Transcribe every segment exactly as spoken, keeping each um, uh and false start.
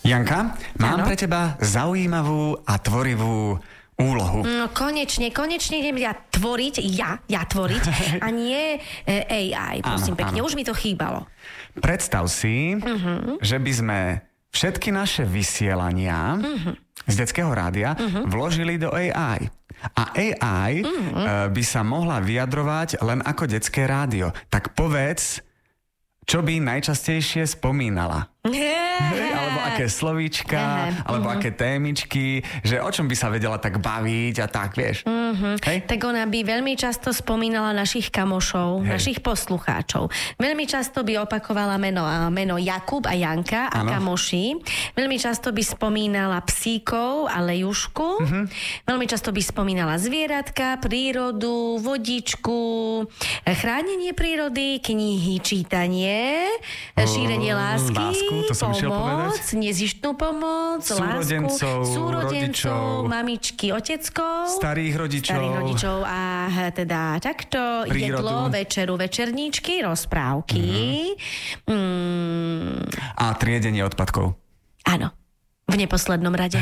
Janka, mám Áno. pre teba zaujímavú a tvorivú úlohu. No konečne, konečne idem ja tvoriť, ja, ja tvoriť, a nie e, á í, prosím Áno, pekne, áno. už mi to chýbalo. Predstav si, Uh-huh. že by sme všetky naše vysielania Uh-huh. z detského rádia Mhm. vložili do á í. A á í uh, by sa mohla vyjadrovať len ako detské rádio. Tak povedz, čo by najčastejšie spomínala. Hej, alebo aké slovíčka, Aha, alebo mhm. aké témičky, že o čom by sa vedela tak baviť a tak, vieš. Uh-huh. Hej? Tak ona by veľmi často spomínala našich kamošov, Hej. našich poslucháčov. Veľmi často by opakovala meno, a meno Jakub a Janka a Áno. kamoši. Veľmi často by spomínala psíkov a lejušku. Uh-huh. Veľmi často by spomínala zvieratka, prírodu, vodičku, chránenie prírody, knihy, čítanie, šírenie lásky, lásku, to som išiel pomoc, povedať. nezištnú pomoc, Súrodencov, lásku, súrodencov, rodičov, mamičky, otecko, starých rodičov. starých rodičov a teda takto Prírodu. jedlo, večeru, večerníčky, rozprávky. Mm-hmm. Mm, A triedenie odpadkov. áno, v neposlednom rade.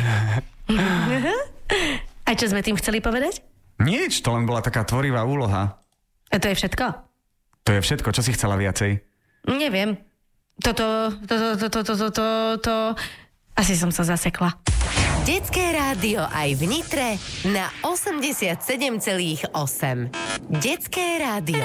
A čo sme tým chceli povedať? Nič, to len bola taká tvorivá úloha. A to je všetko? To je všetko, čo si chcela viacej. Neviem. Toto, toto, toto, toto, toto, to... Asi som sa zasekla. Detské rádio aj v Nitre na osemdesiatsedem celých osem. Detské rádio.